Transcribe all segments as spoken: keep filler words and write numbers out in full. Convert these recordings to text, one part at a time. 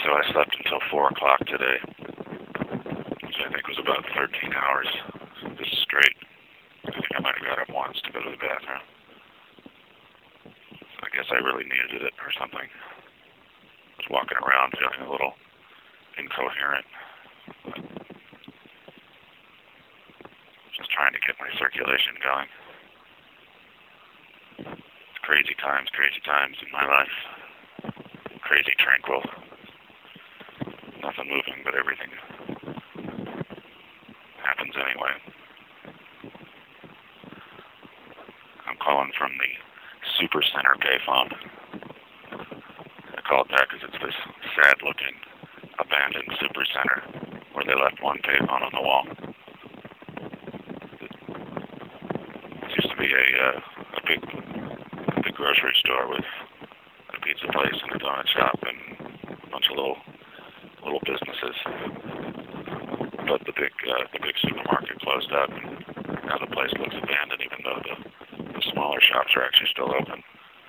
so I slept until four o'clock today, which I think was about thirteen hours. Just straight. I think I might have got up once to go to the bathroom. I guess I really needed it or something. I was walking around feeling a little incoherent. Just trying to get my circulation going. It's crazy times, crazy times in my life. Crazy tranquil. Nothing moving, but everything happens anyway. I'm calling from the Super Center payphone. I called back because it's this sad-looking, abandoned Super Center where they left one payphone on the wall. It used to be a, uh, a big, a big grocery store with a pizza place and a donut shop and a bunch of little, little businesses. But the big, uh, the big supermarket closed up, and now the place looks abandoned, even though the, the smaller shops are actually still open.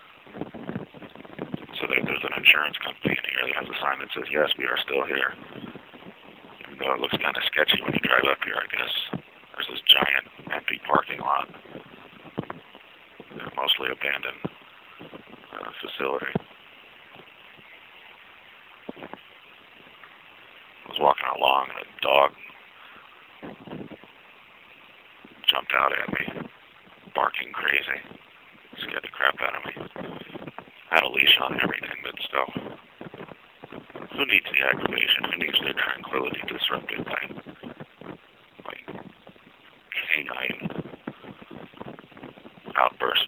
So there, there's an insurance company in here that has a sign that says, "Yes, we are still here." Even though it looks kind of sketchy when you drive up here, I guess. There's this giant empty parking lot. A mostly abandoned uh, facility. I was walking along and a dog jumped out at me, barking crazy. Scared the crap out of me. Had a leash on and everything, but still. Who needs the aggravation? Who needs the tranquility disrupted by, by canine outbursts?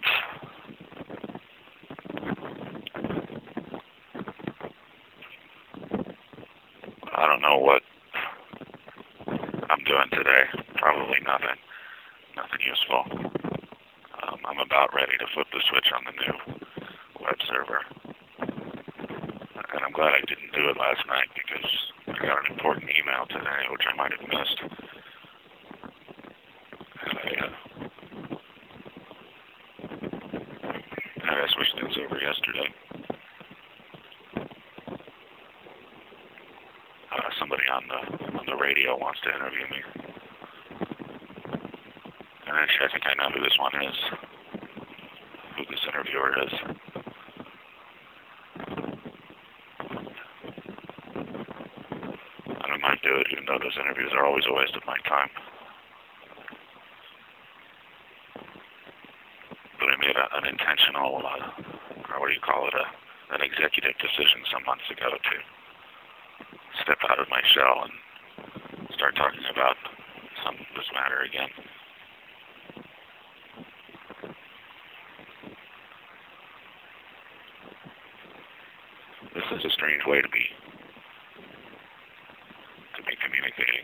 I don't know what I'm doing today. Probably nothing. Nothing useful. Um, I'm about ready to flip the switch on the new web server. And I'm glad I didn't do it last night because I got an important email today, which I might have missed. And I, uh, I switched things over yesterday. Uh, somebody on the on the radio wants to interview me. And actually, I think I know who this one is, who this interviewer is. I don't mind do it, even though those interviews are always a waste of my time. But I made a, an intentional, uh, or what do you call it, a, an executive decision some months ago to step out of my shell and start talking about some this matter again. This is a strange way to be to be communicating.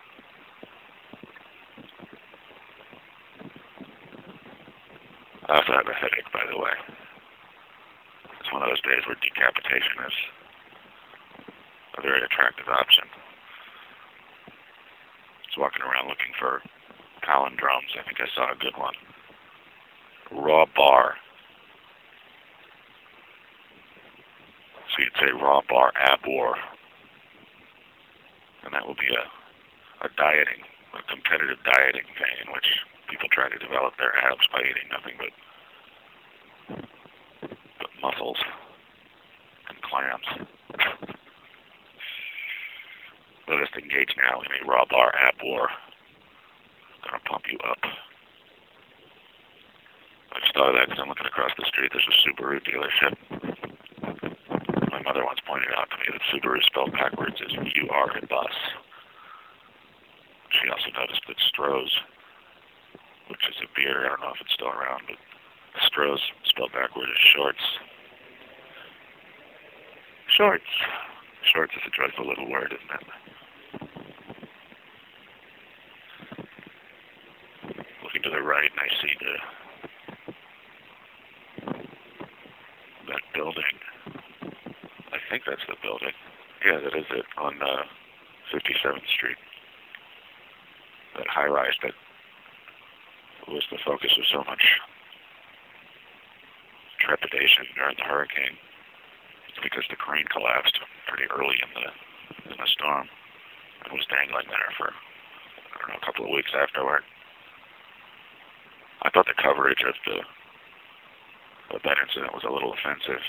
I also have a headache, by the way. It's one of those days where decapitation is a very attractive option. I was walking around looking for palindromes. I think I saw a good one. Raw bar. So you'd say raw bar abor. And that will be a, a dieting, a competitive dieting thing in which people try to develop their abs by eating nothing but, but mussels and clams. Let us engage now in a raw bar ab war. Gonna pump you up. I just thought of that because I'm looking across the street. There's a Subaru dealership. My mother once pointed out to me that Subaru spelled backwards is U R in bus. She also noticed that Stroh's, which is a beer, I don't know if it's still around, but Stroh's spelled backwards is shorts. Shorts. Shorts is a joyful little word, isn't it? Looking to the right, and I see the that building. I think that's the building. Yeah, that is it, on uh, fifty-seventh Street. That high-rise that was the focus of so much trepidation during the hurricane. because the crane collapsed pretty early in the in the storm. It was dangling there for, I don't know, a couple of weeks afterward. I thought the coverage of the of that incident was a little offensive.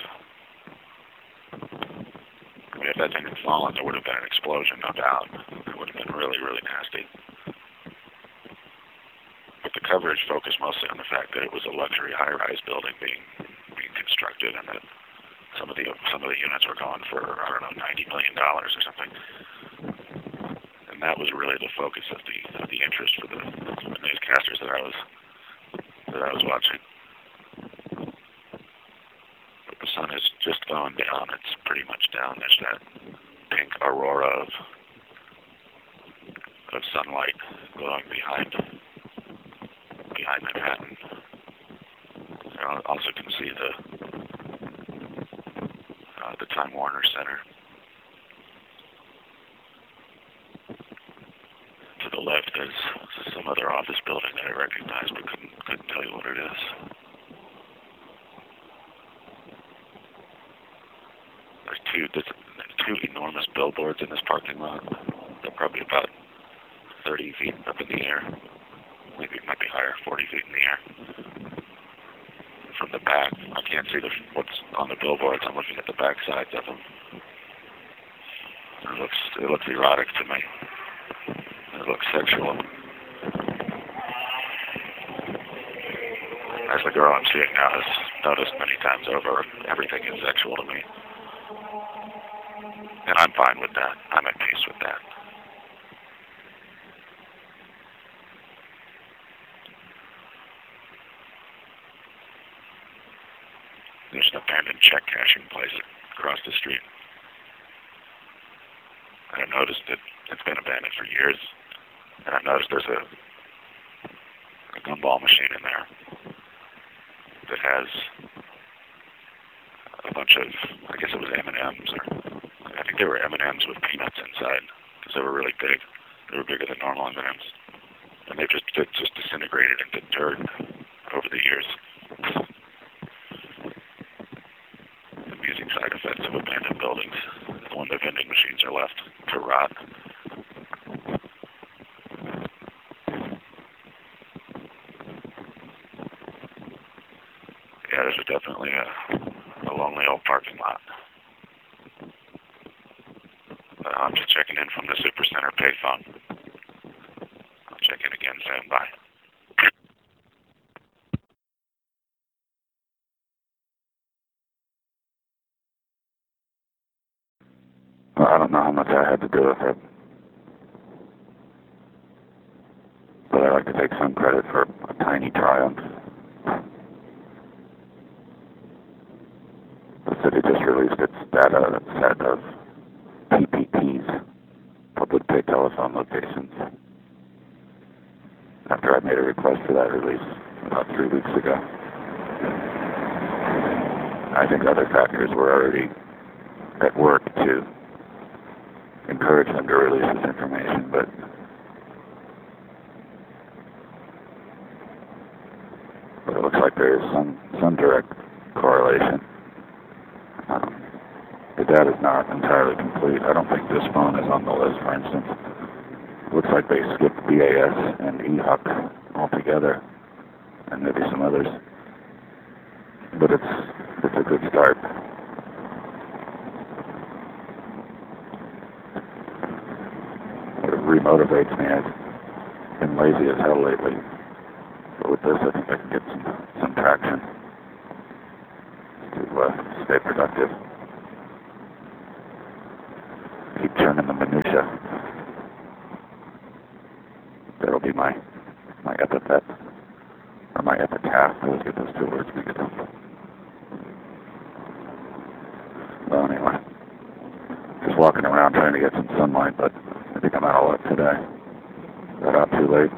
I mean, if that thing had fallen, there would have been an explosion, no doubt. It would have been really, really nasty. But the coverage focused mostly on the fact that it was a luxury high-rise building being being constructed, and that some of the some of the units were going for, I don't know, ninety million dollars or something. And that was really the focus of the of the interest for the, the newscasters that I was that I was watching. But the sun is just going down. It's pretty much down. There's that pink aurora of of sunlight glowing behind behind Manhattan. I also can see the uh, the Time Warner Center. To the left is some other office building that I recognize, but couldn't couldn't tell you what it is. There's two there's two enormous billboards in this parking lot. They're probably about thirty feet up in the air. Maybe it might be higher, forty feet in the air. From the back, I can't see the, what's on the billboards. I'm looking at the back sides of them. It looks it looks erotic to me. It looks sexual. As the girl I'm seeing now has noticed many times over, everything is sexual to me. And I'm fine with that. I'm at peace with that. There's an abandoned check cashing place across the street. And I've noticed that it's been abandoned for years. And I've noticed there's a, a gumball machine in there that has a bunch of, I guess it was M and M's, or I think they were M and M's with peanuts inside, because they were really big. They were bigger than normal M and M's. And they've just, they've just disintegrated into dirt over the years. Side effects of abandoned buildings when the vending machines are left to rot. Yeah, there's definitely a, a lonely old parking lot. But I'm just checking in from the Supercenter payphone. I'll check in again soon. Bye. I don't know how much I had to do with it, but I like to take some credit for a tiny triumph. The city just released its data set of P P Ts, public pay telephone locations, after I made a request for that release about three weeks ago. I think other factors were already at work to encourage them to release this information, but but it looks like there is some some direct correlation. Um, the data is not entirely complete. I don't think this phone is on the list, for instance. It looks like they skipped B A S and E H U C altogether, and maybe some others. But it's it's a good start. Remotivates me. I've been lazy as hell lately, but with this I think I can get some, some traction to uh, stay productive. Keep turning the minutia. That'll be my my epithet, or my epitaph. I always get those two words mixed up. Well, anyway, just walking around trying to get some sunlight, but I think I'm out of luck today. Got out too late.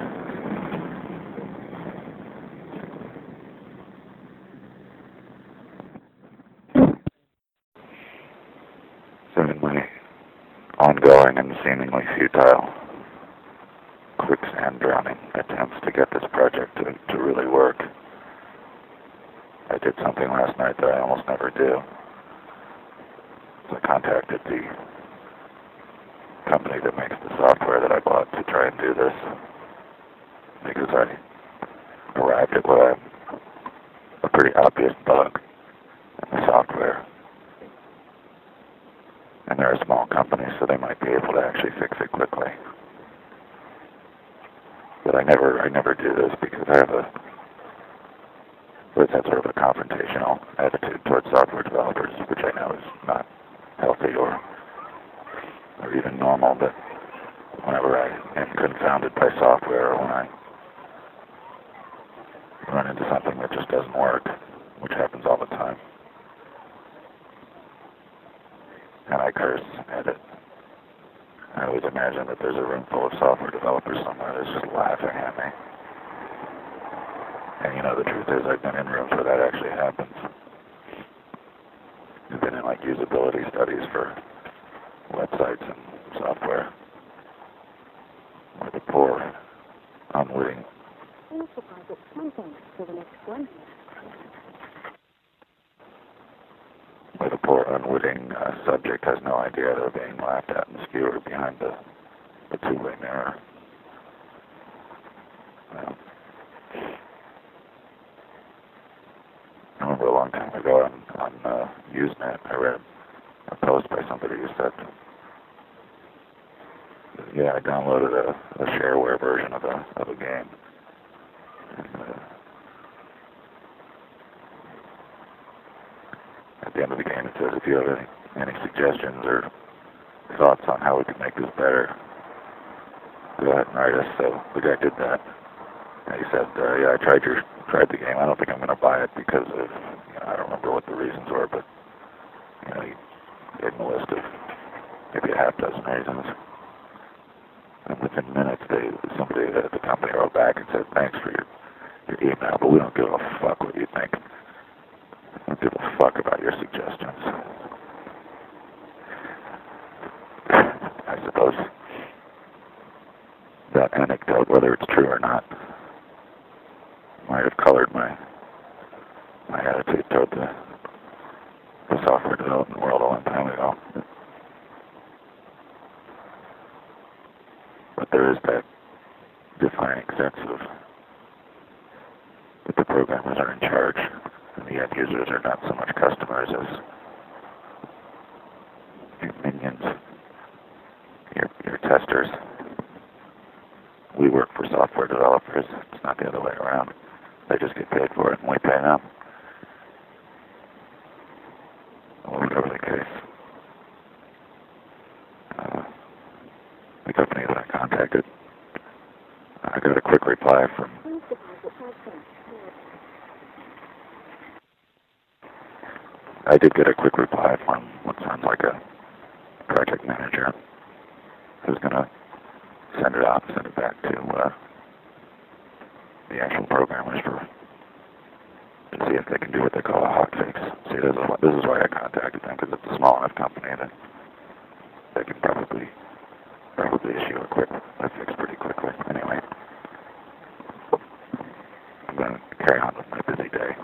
Seemingly ongoing and seemingly futile quicksand drowning attempts to get this project to, to really work. I did something last night that I almost never do. contacted the company that makes the software that I bought to try and do this, because I arrived at what I, a pretty obvious bug in the software. And they're a small company, so they might be able to actually fix it quickly. But I never, I never do this because I have a, let's have sort of a confrontational attitude towards software developers, which I know is not healthy or, or even normal. But whenever I am confounded by software, or when I run into something that just doesn't work, which happens all the time, and I curse at it, I always imagine that there's a room full of software developers somewhere that's just laughing at me. And you know, the truth is, I've been in rooms where that actually happens. I've been in like usability studies for websites and software, where the poor, unwitting where the poor, unwitting uh, subject has no idea they're being laughed at and skewered behind the, the two-way mirror. Well, I remember a long time ago on, on uh, Usenet, I read a post by somebody who said, yeah, I downloaded a, a shareware version of a, of a game. And, uh, at the end of the game, it says, if you have any, any suggestions or thoughts on how we can make this better, go ahead and write us. So the guy did that. And he said, uh, yeah, I tried your tried the game. I don't think I'm going to buy it because of, you know, I don't remember what the reasons were, but, you know, he gave me a list of maybe a half dozen reasons. And within minutes, they, somebody at the company wrote back and said, thanks for your, your email, but we don't give a fuck what you think. We don't give a fuck about your suggestions. I suppose that anecdote, whether it's true or not, might have colored my my attitude toward the, the software development world a long time ago. But there is that defining sense of that the programmers are in charge and the end users are not so much customers as your minions, your, your testers. We work for software developers. It's not the other way around. They just get paid for it and we pay them. Or whatever the case. Uh, the company that I contacted, I got a quick reply from I did get a quick reply from what sounds like a project manager who's going to send it out and send it back to uh, the actual programmers for to see if they can do what they call a hotfix. See, this is, this is why I contacted them, because it's a small enough company that they can probably probably issue a quick a fix pretty quickly. Anyway, I'm going to carry on with my busy day.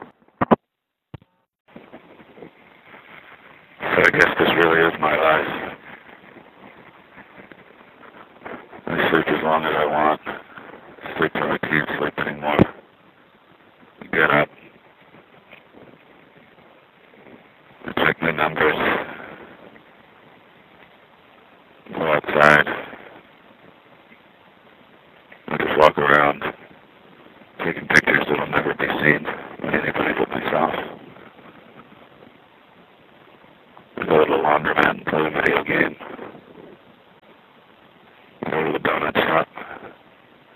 So I guess this really is my life. I sleep as long as I want. Sleep till I can't sleep anymore. Get up. I check my numbers. Go outside. I just walk around, taking pictures that'll never be seen by anybody but myself. I go to the laundromat and play a video game.